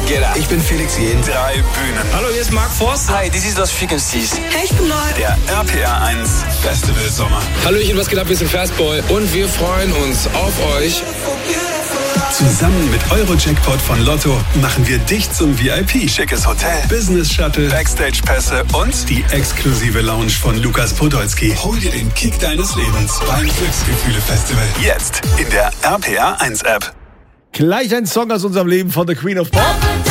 Guetta. Ich bin Felix Jähn. 3 Bühnen. Hallo, hier ist Mark Forster. Hi, this is Los Frequencies. Hey, ich bin neu. Der RPR 1 Festival Sommer. Hallöchen, was geht ab? Wir sind Fastboy und wir freuen uns auf euch. Zusammen mit Euro-Jackpot von Lotto machen wir dich zum VIP. Schickes Hotel, Business-Shuttle, Backstage-Pässe und die exklusive Lounge von Lukas Podolski. Hol dir den Kick deines Lebens beim Glücksgefühle-Festival. jetzt in der RPR 1 App. Gleich ein Song aus unserem Leben von The Queen of Pop.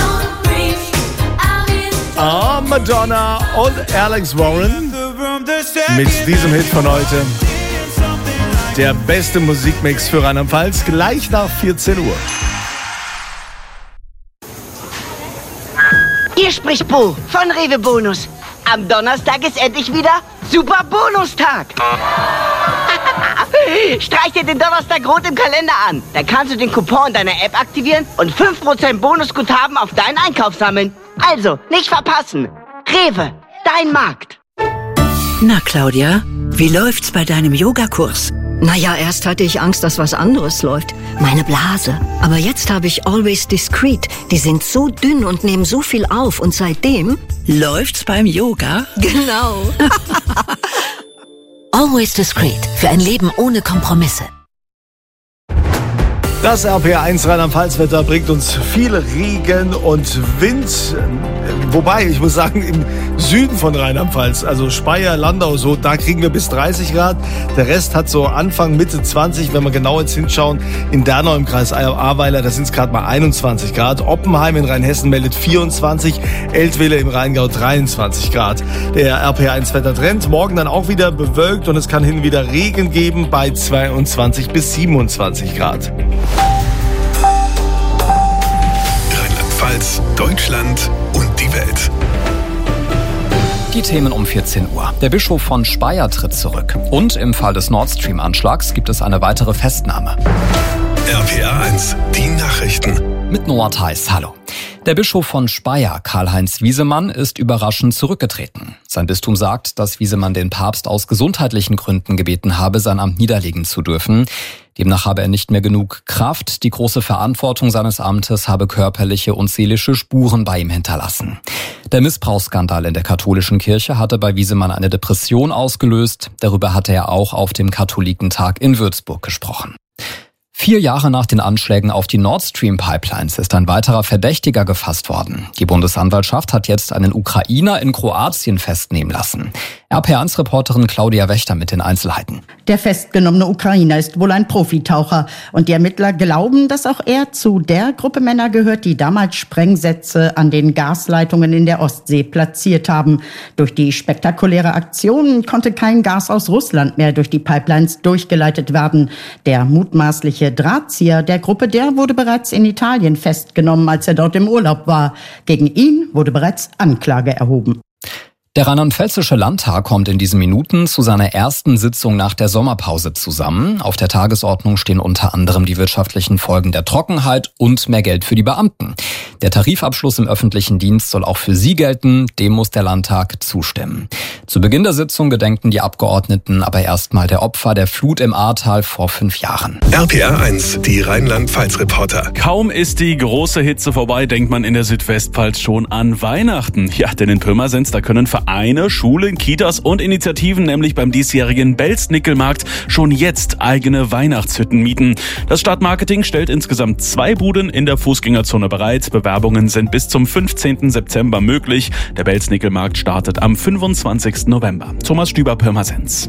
Madonna und Alex Warren mit diesem Hit von heute. Der beste Musikmix für Rheinland-Pfalz, gleich nach 14 Uhr. Hier spricht Bo von Rewe Bonus. Am Donnerstag ist endlich wieder Super Bonustag. Streich dir den Donnerstag rot im Kalender an. Da kannst du den Coupon deiner App aktivieren und 5% Bonusguthaben auf deinen Einkauf sammeln. Also, nicht verpassen. Rewe, dein Markt. Na, Claudia, wie läuft's bei deinem Yogakurs? Naja, erst hatte ich Angst, dass was anderes läuft. Meine Blase. Aber jetzt habe ich Always Discreet. Die sind so dünn und nehmen so viel auf. Und seitdem... Läuft's beim Yoga? Genau. Always Discreet. Für ein Leben ohne Kompromisse. Das RPR1 Rheinland-Pfalz-Wetter bringt uns viel Regen und Wind. Wobei, ich muss sagen, im Süden von Rheinland-Pfalz, also Speyer, Landau, so, da kriegen wir bis 30 Grad. Der Rest hat so Anfang, Mitte 20, wenn wir genau jetzt hinschauen. In Dernau im Kreis Ahrweiler, da sind es gerade mal 21 Grad. Oppenheim in Rheinhessen meldet 24, Eltville im Rheingau 23 Grad. Der RPR1-Wettertrend, morgen dann auch wieder bewölkt und es kann hin und wieder Regen geben bei 22 bis 27 Grad. Rheinland-Pfalz, Deutschland und die Welt. Die Themen um 14 Uhr. Der Bischof von Speyer tritt zurück. Und im Fall des Nord Stream-Anschlags gibt es eine weitere Festnahme. RPR 1, die Nachrichten. Mit Noah Theis, hallo. Der Bischof von Speyer, Karl-Heinz Wiesemann, ist überraschend zurückgetreten. Sein Bistum sagt, dass Wiesemann den Papst aus gesundheitlichen Gründen gebeten habe, sein Amt niederlegen zu dürfen. Demnach habe er nicht mehr genug Kraft. Die große Verantwortung seines Amtes habe körperliche und seelische Spuren bei ihm hinterlassen. Der Missbrauchsskandal in der katholischen Kirche hatte bei Wiesemann eine Depression ausgelöst. Darüber hatte er auch auf dem Katholikentag in Würzburg gesprochen. 4 Jahre nach den Anschlägen auf die Nord Stream Pipelines ist ein weiterer Verdächtiger gefasst worden. Die Bundesanwaltschaft hat jetzt einen Ukrainer in Kroatien festnehmen lassen. RPR1-Reporterin Claudia Wächter mit den Einzelheiten. Der festgenommene Ukrainer ist wohl ein Profitaucher und die Ermittler glauben, dass auch er zu der Gruppe Männer gehört, die damals Sprengsätze an den Gasleitungen in der Ostsee platziert haben. Durch die spektakuläre Aktion konnte kein Gas aus Russland mehr durch die Pipelines durchgeleitet werden. Der mutmaßliche Drahtzieher der Gruppe, der wurde bereits in Italien festgenommen, als er dort im Urlaub war. Gegen ihn wurde bereits Anklage erhoben. Der Rheinland-Pfälzische Landtag kommt in diesen Minuten zu seiner ersten Sitzung nach der Sommerpause zusammen. Auf der Tagesordnung stehen unter anderem die wirtschaftlichen Folgen der Trockenheit und mehr Geld für die Beamten. Der Tarifabschluss im öffentlichen Dienst soll auch für sie gelten, dem muss der Landtag zustimmen. Zu Beginn der Sitzung gedenken die Abgeordneten aber erstmal der Opfer der Flut im Ahrtal vor 5 Jahren. RPR 1, die Rheinland-Pfalz-Reporter. Kaum ist die große Hitze vorbei, denkt man in der Südwestpfalz schon an Weihnachten. Ja, denn in Pirmasens, da können Vereine, Schulen, Kitas und Initiativen nämlich beim diesjährigen Belznickelmarkt schon jetzt eigene Weihnachtshütten mieten. Das Stadtmarketing stellt insgesamt 2 Buden in der Fußgängerzone bereit. Bewerbungen sind bis zum 15. September möglich. Der Belznickelmarkt startet am 25. November. Thomas Stüber, Pirmasens.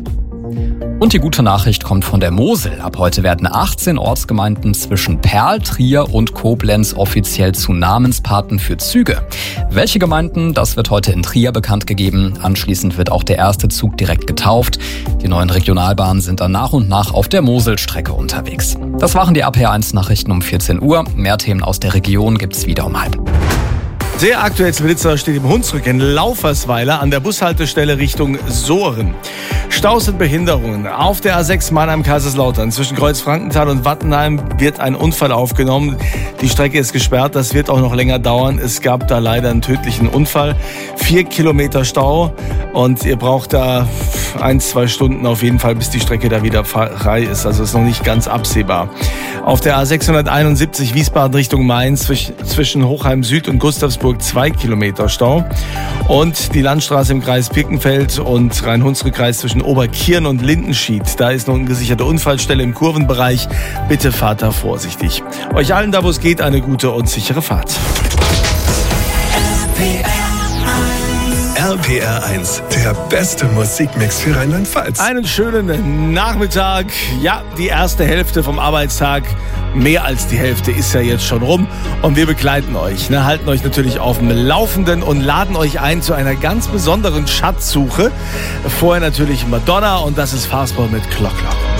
Und die gute Nachricht kommt von der Mosel. Ab heute werden 18 Ortsgemeinden zwischen Perl, Trier und Koblenz offiziell zu Namenspaten für Züge. Welche Gemeinden, das wird heute in Trier bekannt gegeben. Anschließend wird auch der erste Zug direkt getauft. Die neuen Regionalbahnen sind dann nach und nach auf der Moselstrecke unterwegs. Das waren die RPR1 Nachrichten um 14 Uhr. Mehr Themen aus der Region gibt's wieder um 12:30. Der aktuellste Blitzer steht im Hunsrück in Laufersweiler an der Bushaltestelle Richtung Sohren. Staus und Behinderungen. Auf der A6 Mannheim-Kaiserslautern zwischen Kreuz-Frankenthal und Wattenheim wird ein Unfall aufgenommen. Die Strecke ist gesperrt, das wird auch noch länger dauern. Es gab da leider einen tödlichen Unfall. 4 Kilometer Stau und ihr braucht da 1-2 Stunden auf jeden Fall, bis die Strecke da wieder frei ist. Also ist noch nicht ganz absehbar. Auf der A671 Wiesbaden Richtung Mainz zwischen Hochheim Süd und Gustavsburg 2 Kilometer Stau. Und die Landstraße im Kreis Birkenfeld und Rhein-Hunsrück-Kreis zwischen Oberkirn und Lindenschied. Da ist noch eine gesicherte Unfallstelle im Kurvenbereich. Bitte fahrt da vorsichtig. Euch allen da, wo es geht, eine gute und sichere Fahrt. RPR 1, der beste Musikmix für Rheinland-Pfalz. Einen schönen Nachmittag. Ja, die erste Hälfte vom Arbeitstag. Mehr als die Hälfte ist ja jetzt schon rum. Und wir begleiten euch, halten euch natürlich auf dem Laufenden und laden euch ein zu einer ganz besonderen Schatzsuche. Vorher natürlich Madonna und das ist Fastball mit Clock Clock.